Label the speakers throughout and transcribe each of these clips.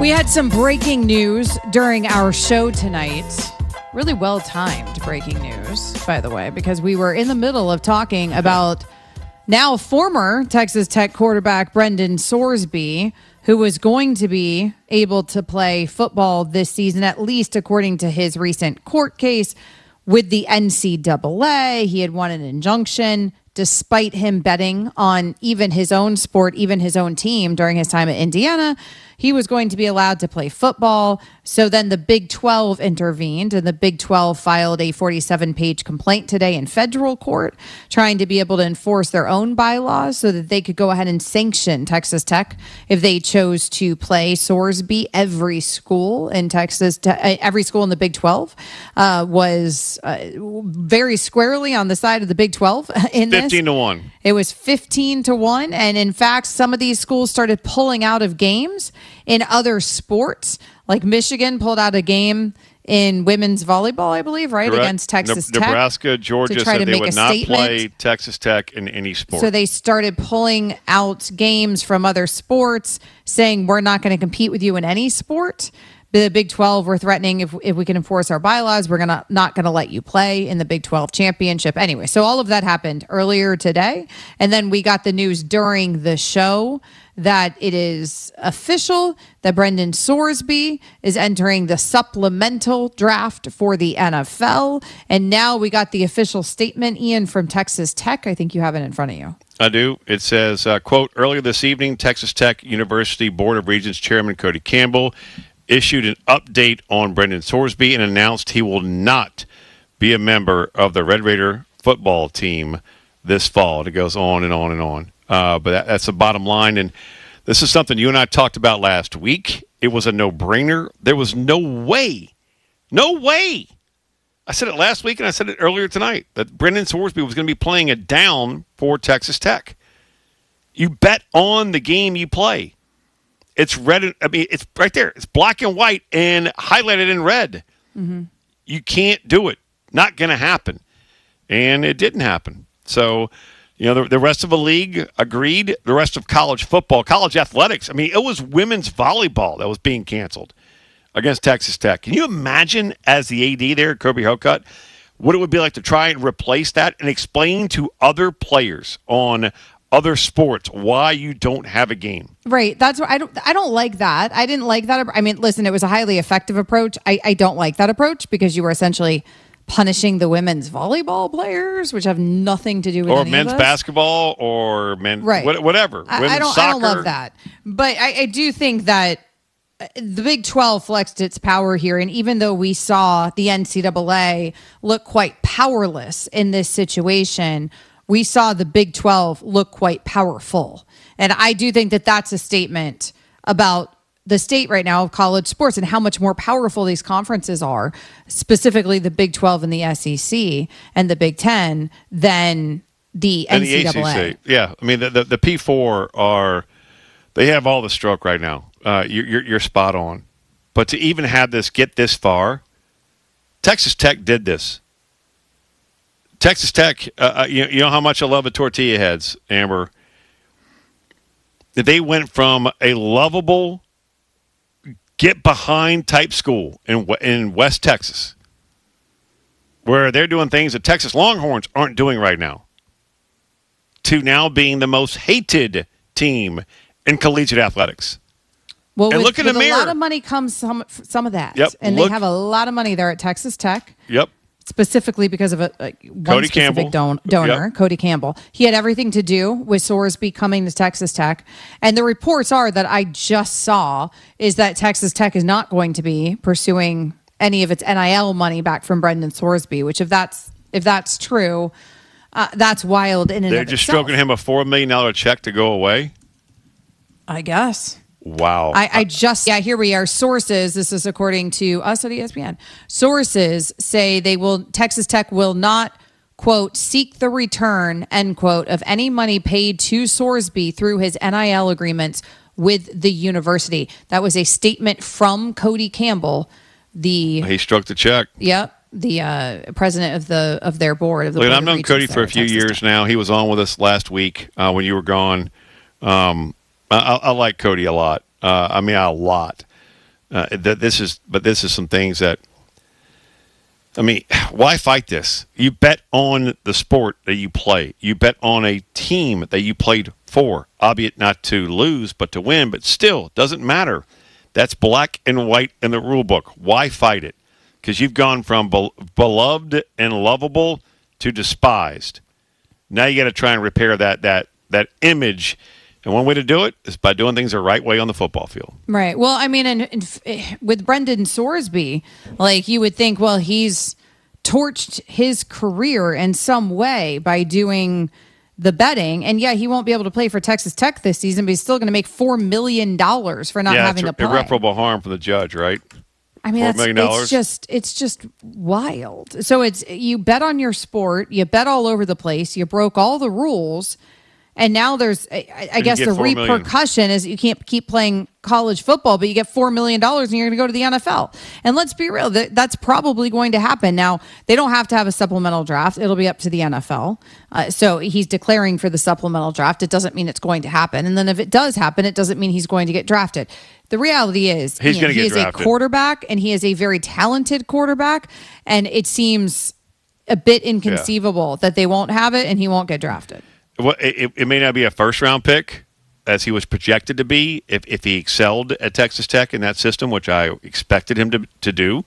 Speaker 1: We had some breaking news during our show tonight. Really well-timed breaking news, by the way, because we were in the middle of talking about now former Texas Tech quarterback Brendan Sorsby, who was going to be able to play football this season, at least according to his recent court case with the NCAA. He had won an injunction despite him betting on even his own sport, even his own team during his time at Indiana. He was going to be allowed to play football. So then the Big 12 intervened, and the Big 12 filed a 47-page complaint today in federal court, trying to be able to enforce their own bylaws so that they could go ahead and sanction Texas Tech if they chose to play Sorsby. Every school in Texas, every school in the Big 12 was very squarely on the side of the Big 12 in this.
Speaker 2: 15-1.
Speaker 1: It was 15-1. And in fact, some of these schools started pulling out of games in other sports. Like Michigan pulled out a game in women's volleyball, I believe, right?
Speaker 2: Correct.
Speaker 1: Against Texas Tech.
Speaker 2: Nebraska, Georgia
Speaker 1: to try
Speaker 2: said
Speaker 1: to
Speaker 2: they
Speaker 1: make
Speaker 2: would
Speaker 1: a
Speaker 2: not
Speaker 1: statement.
Speaker 2: play Texas Tech in any sport.
Speaker 1: So they started pulling out games from other sports, saying we're not going to compete with you in any sport. The Big 12 were threatening if we can enforce our bylaws, we're not going to let you play in the Big 12 championship. Anyway, so all of that happened earlier today. And then we got the news during the show that it is official that Brendan Sorsby is entering the supplemental draft for the NFL. And now we got the official statement, Ian, from Texas Tech. I think you have it in front of you.
Speaker 2: I do. It says, quote, earlier this evening, Texas Tech University Board of Regents Chairman Cody Campbell issued an update on Brendan Sorsby and announced he will not be a member of the Red Raider football team this fall. And it goes on and on and on. But that's the bottom line. And this is something you and I talked about last week. It was a no-brainer. There was no way. I said it last week and I said it earlier tonight that Brendan Sorsby was going to be playing it down for Texas Tech. You bet on the game you play. It's red. I mean, it's right there. It's black and white and highlighted in red. Mm-hmm. You can't do it. Not going to happen. And it didn't happen. So, you know, the rest of the league agreed. The rest of college football, college athletics. I mean, it was women's volleyball that was being canceled against Texas Tech. Can you imagine, as the AD there, Kirby Hocutt, what it would be like to try and replace that and explain to other players on other sports why you don't have a game?
Speaker 1: Right. That's what I don't like that. I didn't like that. I mean, listen, it was a highly effective approach. I don't like that approach because you were essentially punishing the women's volleyball players, which have nothing to do with
Speaker 2: or men's basketball or men, right. Whatever.
Speaker 1: I don't love that. But I do think that the Big 12 flexed its power here. And even though we saw the NCAA look quite powerless in this situation, we saw the Big 12 look quite powerful. And I do think that that's a statement about the state right now of college sports and how much more powerful these conferences are, specifically the Big 12 and the SEC and the Big 10 than the NCAA. And the ACC.
Speaker 2: Yeah. I mean, the P4 they have all the stroke right now. You're spot on. But to even have this get this far, Texas Tech did this. Texas Tech, you know how much I love the tortilla heads, Amber. They went from a lovable, get-behind type school in West Texas, where they're doing things that Texas Longhorns aren't doing right now, to now being the most hated team in collegiate athletics.
Speaker 1: Well,
Speaker 2: and look in the mirror.
Speaker 1: A lot of money comes some of that.
Speaker 2: Yep.
Speaker 1: And they have a lot of money there at Texas Tech.
Speaker 2: Yep.
Speaker 1: Specifically because of one specific donor,
Speaker 2: yep.
Speaker 1: Cody Campbell. He had everything to do with Sorsby coming to Texas Tech. And the reports are that I just saw is that Texas Tech is not going to be pursuing any of its NIL money back from Brendan Sorsby, which if that's true, that's wild in and of itself.
Speaker 2: They're just stroking him a $4 million check to go away?
Speaker 1: I guess.
Speaker 2: Wow.
Speaker 1: Here we are. Sources, this is according to us at ESPN. Sources say Texas Tech will not, quote, seek the return, end quote, of any money paid to Sorsby through his NIL agreements with the university. That was a statement from Cody Campbell. He
Speaker 2: stroked the check.
Speaker 1: Yep. The president of their board. Of the board
Speaker 2: I've known Cody for a few years now. He was on with us last week when you were gone. I like Cody a lot. A lot. This is some things that, I mean, why fight this? You bet on the sport that you play. You bet on a team that you played for, albeit not to lose, but to win. But still, it doesn't matter. That's black and white in the rule book. Why fight it? Because you've gone from beloved and lovable to despised. Now you got to try and repair that image. And one way to do it is by doing things the right way on the football field.
Speaker 1: Right. Well, I mean, and with Brendan Sorsby, like you would think, well, he's torched his career in some way by doing the betting. And yeah, he won't be able to play for Texas Tech this season, but he's still going to make $4 million for not having to play.
Speaker 2: Irreparable harm from the judge, right?
Speaker 1: I mean, it's just wild. So you bet on your sport, you bet all over the place, you broke all the rules. And now there's, I guess the repercussion is you can't keep playing college football, but you get $4 million and you're going to go to the NFL. And let's be real, that's probably going to happen. Now, they don't have to have a supplemental draft. It'll be up to the NFL. So he's declaring for the supplemental draft. It doesn't mean it's going to happen. And then if it does happen, it doesn't mean he's going to get drafted. The reality is he is a quarterback, and he is a very talented quarterback. And it seems a bit inconceivable that they won't have it and he won't get drafted.
Speaker 2: Well, it may not be a first-round pick, as he was projected to be, if he excelled at Texas Tech in that system, which I expected him to do.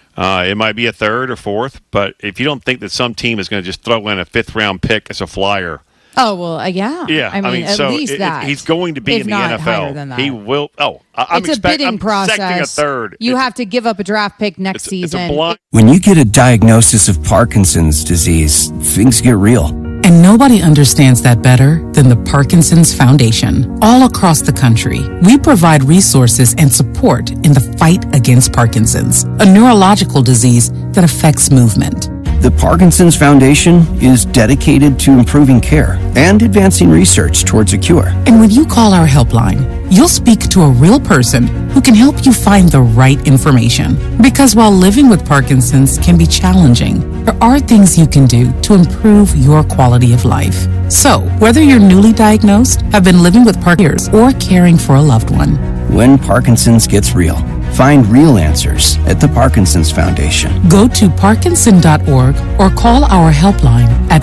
Speaker 2: It might be a third or fourth, but if you don't think that some team is going to just throw in a fifth-round pick as a flyer.
Speaker 1: Oh, well, yeah.
Speaker 2: Yeah,
Speaker 1: I mean at least that.
Speaker 2: He's going to be in the NFL. He will. I'm
Speaker 1: it's a bidding process.
Speaker 2: Expecting a third.
Speaker 1: You have to give up a draft pick next season.
Speaker 3: When you get a diagnosis of Parkinson's disease, things get real.
Speaker 4: And nobody understands that better than the Parkinson's Foundation. All across the country, we provide resources and support in the fight against Parkinson's, a neurological disease that affects movement.
Speaker 3: The Parkinson's Foundation is dedicated to improving care and advancing research towards a cure.
Speaker 4: And when you call our helpline, you'll speak to a real person who can help you find the right information. Because while living with Parkinson's can be challenging, there are things you can do to improve your quality of life. So, whether you're newly diagnosed, have been living with Parkinson's, or caring for a loved one,
Speaker 3: when Parkinson's gets real, find real answers at the Parkinson's Foundation.
Speaker 4: Go to parkinson.org or call our helpline at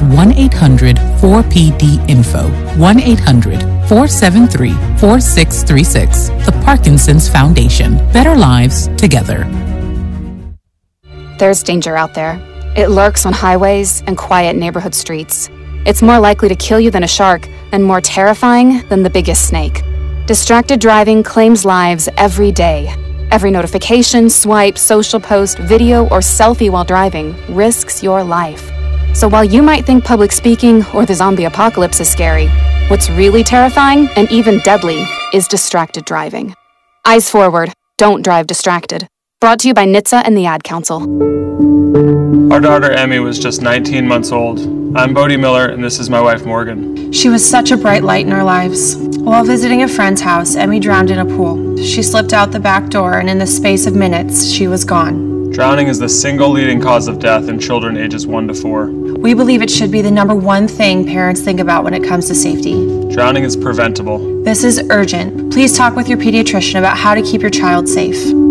Speaker 4: 1-800-4PD-INFO, 1-800-473-4636. The Parkinson's Foundation. Better lives together.
Speaker 5: There's danger out there. It lurks on highways and quiet neighborhood streets. It's more likely to kill you than a shark, and more terrifying than the biggest snake. Distracted driving claims lives every day. Every notification, swipe, social post, video, or selfie while driving risks your life. So while you might think public speaking or the zombie apocalypse is scary, what's really terrifying and even deadly is distracted driving. Eyes forward. Don't drive distracted. Brought to you by NHTSA and the Ad Council.
Speaker 6: Our daughter Emmy was just 19 months old. I'm Bodie Miller, and this is my wife Morgan.
Speaker 7: She was such a bright light in our lives. While visiting a friend's house, Emmy drowned in a pool. She slipped out the back door, and in the space of minutes, she was gone.
Speaker 6: Drowning is the single leading cause of death in children ages 1 to 4.
Speaker 7: We believe it should be the number one thing parents think about when it comes to safety.
Speaker 6: Drowning is preventable.
Speaker 7: This is urgent. Please talk with your pediatrician about how to keep your child safe.